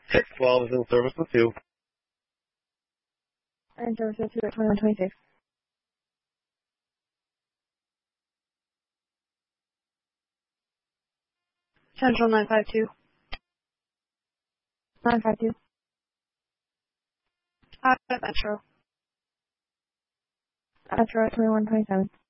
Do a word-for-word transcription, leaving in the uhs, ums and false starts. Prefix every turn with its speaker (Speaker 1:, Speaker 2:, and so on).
Speaker 1: six twelve is in service with two.
Speaker 2: In service with two at twenty-one twenty-six. Central nine five two. nine five two. Out of Metro. Metro at twenty-one twenty-seven.